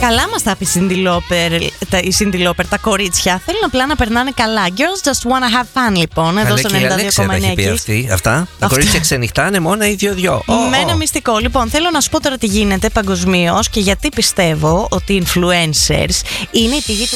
Καλά μας τα πει η Cindy Lauper, τα κορίτσια θέλουν απλά να περνάνε καλά. Girls just wanna have fun, λοιπόν, εδώ στο 92,9. Αυτά. Τα κορίτσια ξενυχτάνε μόνο οι δυο-δυο. Με ένα μυστικό. Λοιπόν, θέλω να σου πω τώρα τι γίνεται παγκοσμίως και γιατί πιστεύω ότι οι influencers είναι η πηγή του.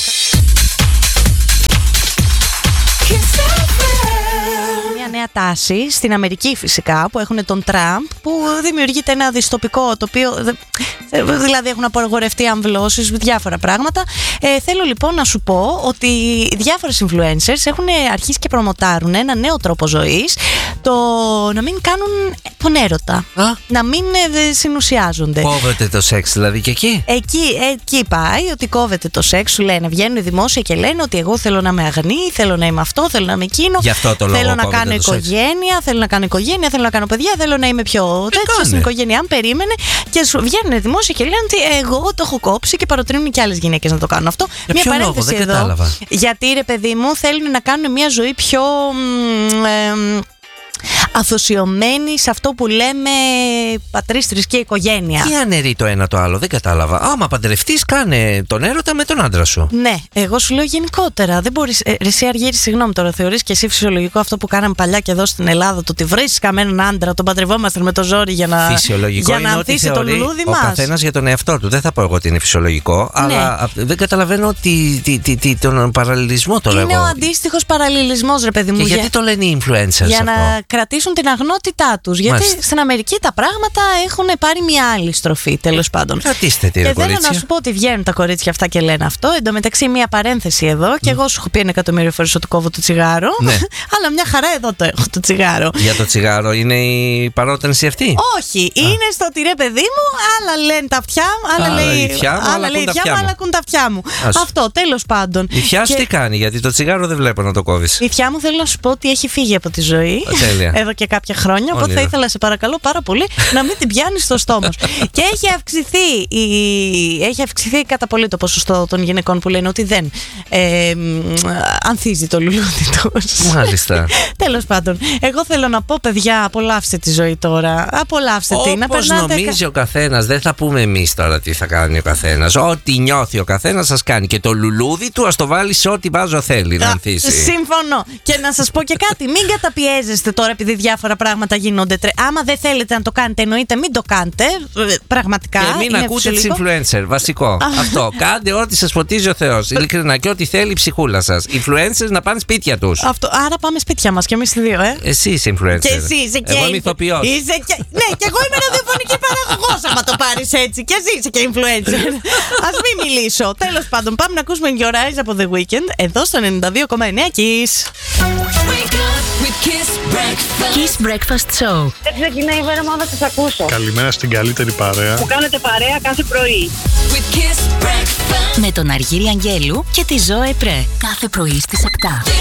Μια νέα τάση στην Αμερική φυσικά που έχουν τον Τραμπ, που δημιουργείται ένα δυστοπικό τοπίο, δηλαδή έχουν απογορευτεί αμβλώσεις, διάφορα πράγματα. Θέλω λοιπόν να σου πω ότι διάφορες influencers έχουν αρχίσει και προμοτάρουν ένα νέο τρόπο ζωής, το να μην κάνουν τον έρωτα, να μην συνουσιάζονται. Κόβεται το σεξ δηλαδή και εκεί. Εκεί πάει ότι κόβεται το σεξ, σου λένε, βγαίνουν δημόσια και λένε ότι εγώ θέλω να είμαι αγνή, θέλω να είμαι αυτό, θέλω να είμαι εκείνο. Γι' αυτό το λόγο θέλω να κάνω οικογένεια, θέλω να κάνω οικογένεια, θέλω να κάνω παιδιά, θέλω να είμαι πιο τέτοιο στην οικογένειά. Αν περίμενε και σου βγαίνουν δημόσια και λένε ότι εγώ το έχω κόψει και παροτρύνουν και άλλες γυναίκες να το κάνουν αυτό. Μια παρένθεση εδώ. Κατάλαβα. Γιατί ρε παιδί μου θέλουν να κάνουν μια ζωή πιο αφοσιωμένη σε αυτό που λέμε πατρίς, θρησκεία, οικογένεια. Τι αναιρεί το ένα το άλλο, δεν κατάλαβα. Άμα παντρευτείς, κάνε τον έρωτα με τον άντρα σου. Ναι, εγώ σου λέω γενικότερα. Δεν μπορείς. Εσύ Αργύρη, συγγνώμη τώρα, θεωρείς και εσύ φυσιολογικό αυτό που κάναμε παλιά και εδώ στην Ελλάδα, το ότι βρίσκαμε έναν άντρα, τον παντρευόμαστε με το ζόρι για να ανθίσει το λουλούδι μας. Ο καθένας για τον εαυτό του. Δεν θα πω εγώ ότι είναι φυσιολογικό, αλλά δεν καταλαβαίνω τον παραλληλισμό το λέγω. Είναι ο αντίστοιχος παραλληλισμός, ρε παιδί μου. Και γιατί το λένε οι influencers για αυτό? να κρατήσουν την αγνότητά τους. Γιατί στην Αμερική τα πράγματα έχουν πάρει μια άλλη στροφή, τέλος πάντων. Κρατήστε τη, ρε κορίτσια. Και θέλω να σου πω ότι βγαίνουν τα κορίτσια αυτά και λένε αυτό. Εν τω μεταξύ, μια παρένθεση εδώ, και εγώ σου έχω πει 1 εκατομμύριο φορές ότι κόβω το τσιγάρο. Ναι. Αλλά μια χαρά εδώ το έχω το τσιγάρο. Για το τσιγάρο είναι η παρότρινση αυτή? Όχι. Είναι στο ότι ρε παιδί μου, άλλα λένε τα αυτιά μου, άλλα λέει η θιά μου, άλλα ακούν τα αυτιά μου. Αυτό, τέλος πάντων. Η θιά σου τι κάνει, γιατί το τσιγάρο δεν βλέπω να το κόβεις. Η θιά μου θέλω να σου πω ότι έχει φύγει από τη ζωή. Εδώ και κάποια χρόνια. Οπότε θα ήθελα, σε παρακαλώ πάρα πολύ, να μην την πιάνει στο στόμα σου. Και έχει αυξηθεί κατά πολύ το ποσοστό των γυναικών που λένε ότι δεν ανθίζει το λουλούδι τους. Μάλιστα. Τέλος πάντων, εγώ θέλω να πω, παιδιά, απολαύστε τη ζωή τώρα. Απολαύστε την. Όπως νομίζει ο καθένας, δεν θα πούμε εμείς τώρα τι θα κάνει ο καθένας. Ό,τι νιώθει ο καθένας σας κάνει. Και το λουλούδι του ας το βάλει σε ό,τι βάζω θέλει να ανθίσει. Συμφωνώ. Και να σας πω και κάτι, μην καταπιέζεστε τώρα επειδή διάφορα πράγματα γίνονται. Άμα δεν θέλετε να το κάνετε, εννοείται μην το κάνετε. Πραγματικά. Και μην ακούτε τις influencer. Βασικό. Αυτό. Κάντε ό,τι σας φωτίζει ο Θεός. Ειλικρινά. Και ό,τι θέλει η ψυχούλα σας. Influencers να πάνε σπίτια τους. Αυτό. Άρα πάμε σπίτια μας και εμείς οι δύο, Εσύ είσαι influencer. Και εσύ είσαι και. Εγώ είμαι ηθοποιός. Ναι, και εγώ είμαι ραδιοφωνική παραγωγός. Άμα το πάρεις έτσι. Και εσύ είσαι και influencer. Ας μην μιλήσω. Τέλος πάντων, πάμε να ακούσουμε Your Eyes από The Weeknd εδώ στο 92,9 Kiss. Kiss Breakfast Show. Έτσι ξεκινάει η μέρα μου να σας ακούσω. Καλημέρα στην καλύτερη παρέα που κάνετε παρέα κάθε πρωί. Με τον Αργύρη Αγγέλου και τη Ζώε Πρέ. Κάθε πρωί στις 7.